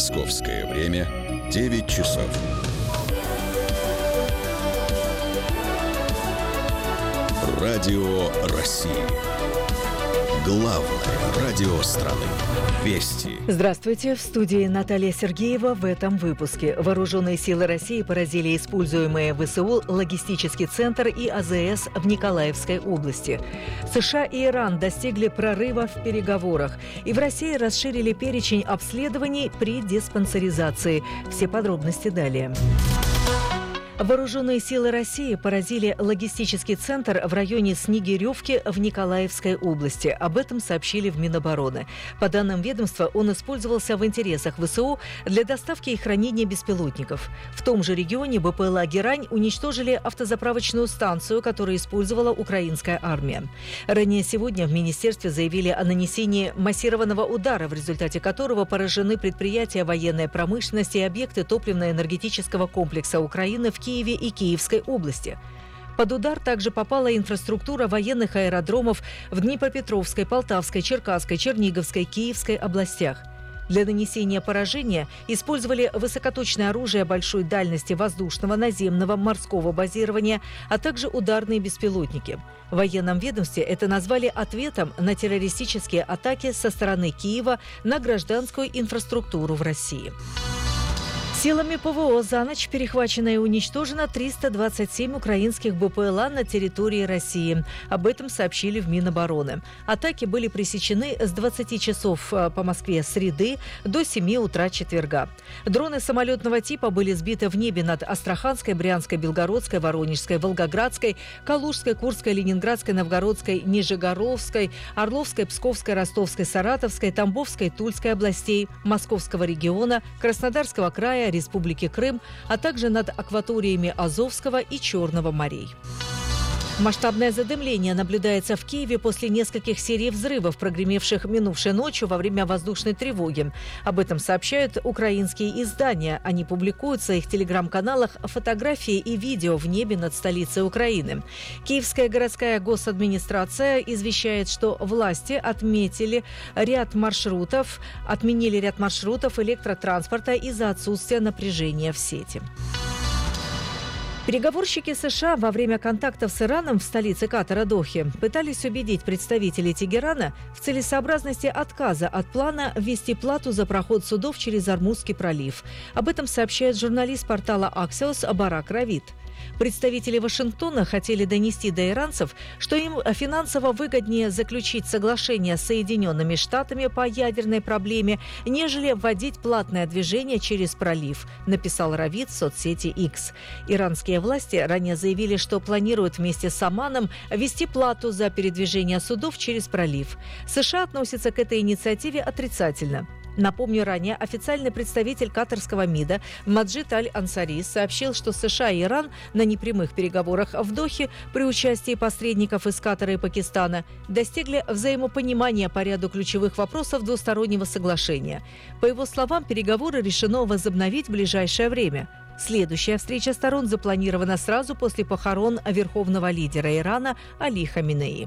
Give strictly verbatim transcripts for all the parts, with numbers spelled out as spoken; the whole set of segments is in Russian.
Московское время девять часов. Радио России. Главное радио страны. Вести. Здравствуйте. В студии Наталья Сергеева. В этом выпуске. Вооруженные силы России поразили используемые ВСУ логистический центр и АЗС в Николаевской области. США и Иран достигли прорыва в переговорах. И в России расширили перечень обследований при диспансеризации. Все подробности далее. Вооруженные силы России поразили логистический центр в районе Снегиревки в Николаевской области. Об этом сообщили в Минобороны. По данным ведомства, он использовался в интересах ВСУ для доставки и хранения беспилотников. В том же регионе БПЛА «Герань» уничтожили автозаправочную станцию, которую использовала украинская армия. Ранее сегодня в министерстве заявили о нанесении массированного удара, в результате которого поражены предприятия военной промышленности и объекты топливно-энергетического комплекса Украины в Киеве и Киевской области. Под удар также попала инфраструктура военных аэродромов в Днепропетровской, Полтавской, Черкасской, Черниговской, Киевской областях. Для нанесения поражения использовали высокоточное оружие большой дальности воздушного, наземного, морского базирования, а также ударные беспилотники. В военном ведомстве это назвали ответом на террористические атаки со стороны Киева на гражданскую инфраструктуру в России. Силами ПВО за ночь перехвачено и уничтожено триста двадцать семь украинских БПЛА на территории России. Об этом сообщили в Минобороны. Атаки были пресечены с двадцати часов по Москве среды до семи утра четверга. Дроны самолетного типа были сбиты в небе над Астраханской, Брянской, Белгородской, Воронежской, Волгоградской, Калужской, Курской, Ленинградской, Новгородской, Нижегородской, Орловской, Псковской, Ростовской, Саратовской, Тамбовской, Тульской областей, Московского региона, Краснодарского края, Республики Крым, а также над акваториями Азовского и Черного морей. Масштабное задымление наблюдается в Киеве после нескольких серий взрывов, прогремевших минувшей ночью во время воздушной тревоги. Об этом сообщают украинские издания. Они публикуют в своих телеграм-каналах фотографии и видео в небе над столицей Украины. Киевская городская госадминистрация извещает, что власти отметили ряд маршрутов, отменили ряд маршрутов электротранспорта из-за отсутствия напряжения в сети. Переговорщики США во время контактов с Ираном в столице Катара Дохе пытались убедить представителей Тегерана в целесообразности отказа от плана ввести плату за проход судов через Ормузский пролив. Об этом сообщает журналист портала Axios Барак Равид. Представители Вашингтона хотели донести до иранцев, что им финансово выгоднее заключить соглашение с Соединенными Штатами по ядерной проблеме, нежели вводить платное движение через пролив, написал Равид в соцсети X. Иранские власти ранее заявили, что планируют вместе с Оманом ввести плату за передвижение судов через пролив. США относятся к этой инициативе отрицательно. Напомню, ранее официальный представитель катарского МИДа Маджид Аль-Ансари сообщил, что США и Иран на непрямых переговорах в Дохе при участии посредников из Катара и Пакистана достигли взаимопонимания по ряду ключевых вопросов двустороннего соглашения. По его словам, переговоры решено возобновить в ближайшее время. Следующая встреча сторон запланирована сразу после похорон верховного лидера Ирана Али Хаминеи.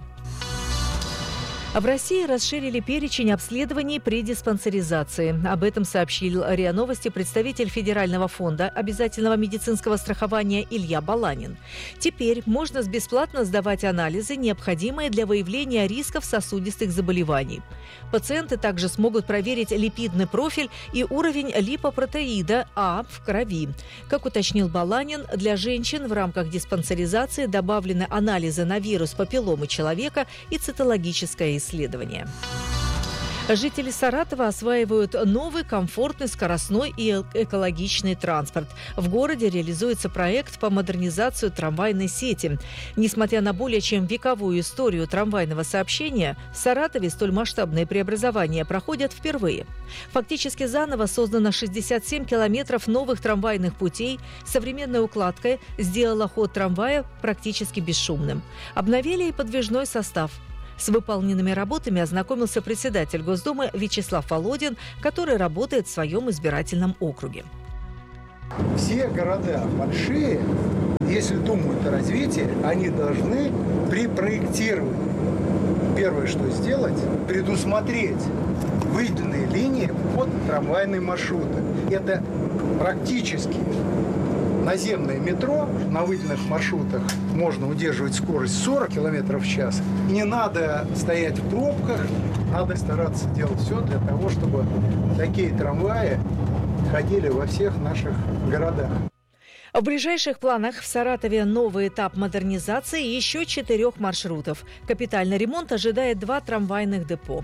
В России расширили перечень обследований при диспансеризации. Об этом сообщил РИА Новости представитель Федерального фонда обязательного медицинского страхования Илья Баланин. Теперь можно бесплатно сдавать анализы, необходимые для выявления рисков сосудистых заболеваний. Пациенты также смогут проверить липидный профиль и уровень липопротеида А в крови. Как уточнил Баланин, для женщин в рамках диспансеризации добавлены анализы на вирус папилломы человека и цитологическое исследование. Жители Саратова осваивают новый, комфортный, скоростной и экологичный транспорт. В городе реализуется проект по модернизации трамвайной сети. Несмотря на более чем вековую историю трамвайного сообщения, в Саратове столь масштабные преобразования проходят впервые. Фактически заново создано шестьдесят семь километров новых трамвайных путей. Современная укладка сделала ход трамвая практически бесшумным. Обновили и подвижной состав. С выполненными работами ознакомился председатель Госдумы Вячеслав Володин, который работает в своем избирательном округе. Все города большие, если думают о развитии, они должны при проектировании, первое, что сделать, предусмотреть выделенные линии под трамвай. трамвайные маршруты. Это практически наземное метро. На выделенных маршрутах можно удерживать скорость сорок километров в час. Не надо стоять в пробках, надо стараться делать все для того, чтобы такие трамваи ходили во всех наших городах. В ближайших планах в Саратове новый этап модернизации еще четырех маршрутов. Капитальный ремонт ожидает два трамвайных депо.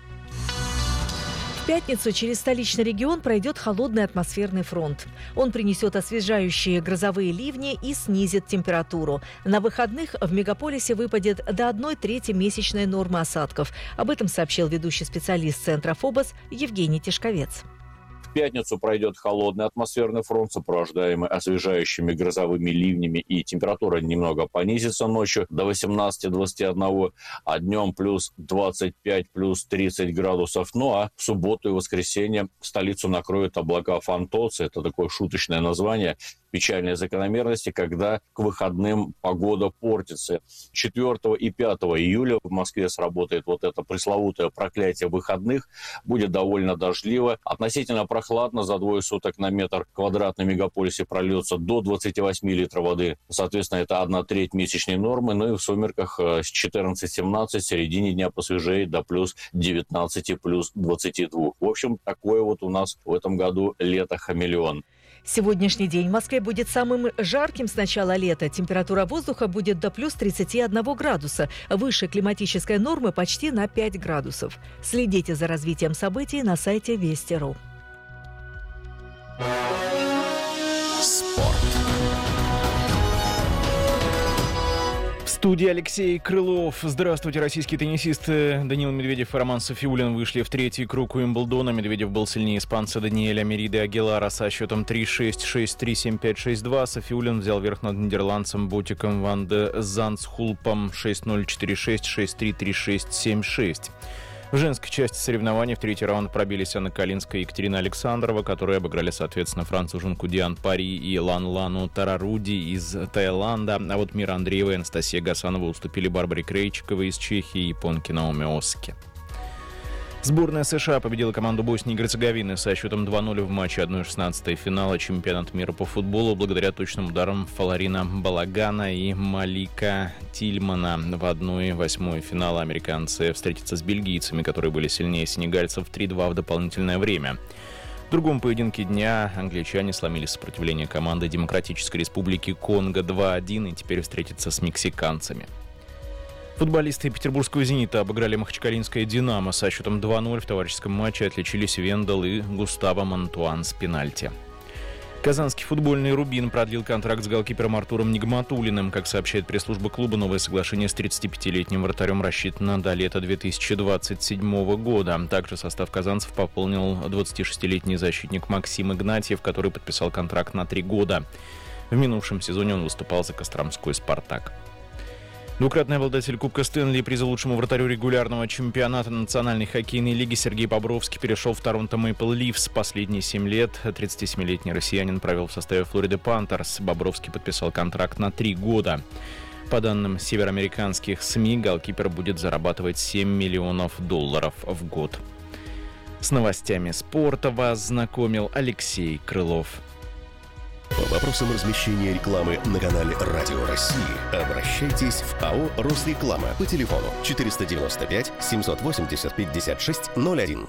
В пятницу через столичный регион пройдет холодный атмосферный фронт. Он принесет освежающие грозовые ливни и снизит температуру. На выходных в мегаполисе выпадет до одной трети месячной нормы осадков. Об этом сообщил ведущий специалист Центра ФОБОС Евгений Тишковец. В пятницу пройдет холодный атмосферный фронт, сопровождаемый освежающими грозовыми ливнями, и температура немного понизится ночью до восемнадцати двадцати одного, а днем плюс двадцать пять, плюс тридцать градусов. Ну а в субботу и воскресенье столицу накроют облака фантоцци, это такое шуточное название, печальной закономерности, когда к выходным погода портится. четвёртого и пятого июля в Москве сработает вот это пресловутое проклятие выходных. Будет довольно дождливо. Относительно прохладно. За двое суток на метр квадратный мегаполисе прольется до двадцати восьми литров воды. Соответственно, это одна треть месячной нормы. Ну и в сумерках с четырнадцати-семнадцати в середине дня посвежеет до плюс девятнадцати, плюс двадцати двух. В общем, такое вот у нас в этом году лето-хамелеон. Сегодняшний день в Москве будет самым жарким с начала лета. Температура воздуха будет до плюс тридцати одного градуса. Выше климатической нормы почти на пять градусов. Следите за развитием событий на сайте Вести точка ру. Спорт. В студии Алексей Крылов. Здравствуйте, российские теннисисты. Даниил Медведев и Роман Софиуллин вышли в третий круг Уимблдона. Медведев был сильнее испанца Даниэля Мериды Агилара со счетом три шесть, шесть три, семь пять, шесть два. Софиуллин взял верх над нидерландцем Ботиком ван де Зандсхулпом шесть ноль, четыре шесть, шесть три, три шесть, семь шесть. В женской части соревнований в третий раунд пробились Анна Калинская и Екатерина Александрова, которые обыграли, соответственно, француженку Диан Пари и Лан-Лану Тараруди из Таиланда. А вот Мира Андреева и Анастасия Гасанова уступили Барбаре Крейчиковой из Чехии и японке Наоми Осаки. Сборная США победила команду Боснии и Герцеговины со счетом два ноль в матче одна шестнадцатая финала чемпионата мира по футболу благодаря точным ударам Фаларина Балагана и Малика Тильмана. В одна восьмая финала американцы встретятся с бельгийцами, которые были сильнее сенегальцев три два в дополнительное время. В другом поединке дня англичане сломили сопротивление команды Демократической Республики Конго два один и теперь встретятся с мексиканцами. Футболисты петербургского «Зенита» обыграли махачкалинское «Динамо» со счетом два ноль. В товарищеском матче отличились Вендел и Густаво Монтуан с пенальти. Казанский футбольный «Рубин» продлил контракт с голкипером Артуром Нигматуллиным. Как сообщает пресс-служба клуба, новое соглашение с тридцатипятилетним вратарем рассчитано до лета две тысячи двадцать седьмого года. Также состав казанцев пополнил двадцатишестилетний защитник Максим Игнатьев, который подписал контракт на три года. В минувшем сезоне он выступал за костромской «Спартак». Двукратный обладатель Кубка Стэнли и приза лучшему вратарю регулярного чемпионата Национальной хоккейной лиги Сергей Бобровский перешел в Торонто Мэйпл Лифс. Последние семь лет тридцатисемилетний россиянин провел в составе Флориды Пантерс. Бобровский подписал контракт на три года. По данным североамериканских СМИ, голкипер будет зарабатывать семь миллионов долларов в год. С новостями спорта вас знакомил Алексей Крылов. По вопросам размещения рекламы на канале Радио России обращайтесь в АО «Росреклама» по телефону четыреста девяносто пять семьсот восемьдесят пятьдесят шесть ноль один.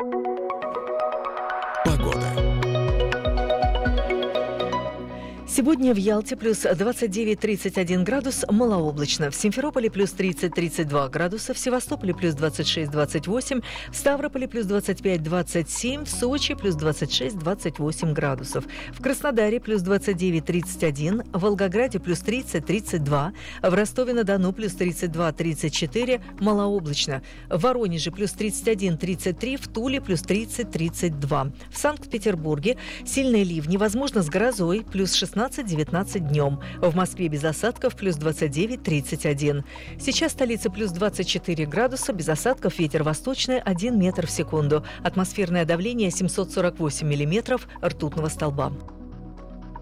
Погода. Сегодня в Ялте плюс двадцать девять - тридцать один градус, малооблачно. В Симферополе плюс тридцать - тридцать два градуса, в Севастополе плюс двадцать шесть - двадцать восемь, в Ставрополе плюс двадцать пять - двадцать семь, в Сочи плюс двадцать шесть - двадцать восемь градусов. В Краснодаре плюс двадцать девять - тридцать один, в Волгограде плюс тридцать - тридцать два, в Ростове-на-Дону плюс тридцать два - тридцать четыре, малооблачно. В Воронеже плюс тридцать один - тридцать три, в Туле плюс тридцать - тридцать два. В Санкт-Петербурге сильные ливни, возможно, с грозой, плюс шестнадцать - девятнадцать днем. В Москве без осадков плюс двадцать девять - тридцать один. Сейчас столица плюс двадцать четыре градуса, без осадков, ветер восточный один метр в секунду. Атмосферное давление семьсот сорок восемь миллиметров ртутного столба.